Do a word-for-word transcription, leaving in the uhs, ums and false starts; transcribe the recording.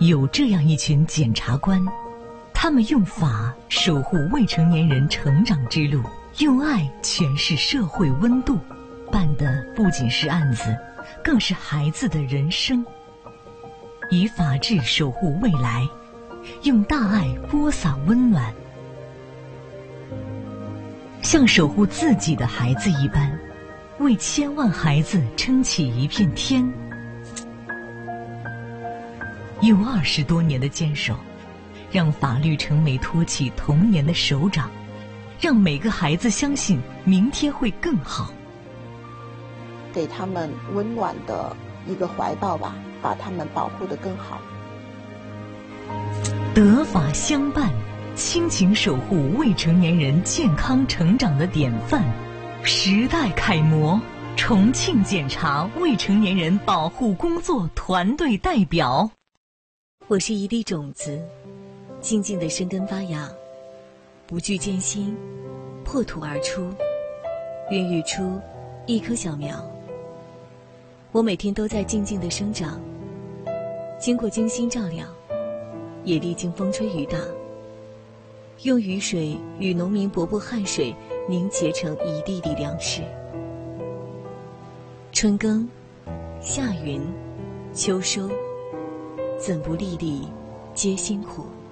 有这样一群检察官，他们用法守护未成年人成长之路，用爱诠释社会温度，办的不仅是案子，更是孩子的人生。以法治守护未来，用大爱播撒温暖，像守护自己的孩子一般，为千万孩子撑起一片天。有二十多年的坚守，让法律成媒托起童年的手掌，让每个孩子相信明天会更好， 给他们温暖的一个怀抱吧，把他们保护得更好。 德法相伴，亲情守护未成年人健康成长的典范，时代楷模，重庆检察未成年人保护工作团队代表。 我是一粒种子，静静地生根发芽，不惧艰辛，破土而出，孕育出一棵小苗。我每天都在静静地生长，经过精心照料，也历经风吹雨打，用雨水与农民伯伯汗水凝结成一粒粒粮食。春耕，夏耘，秋收，怎不粒粒皆辛苦？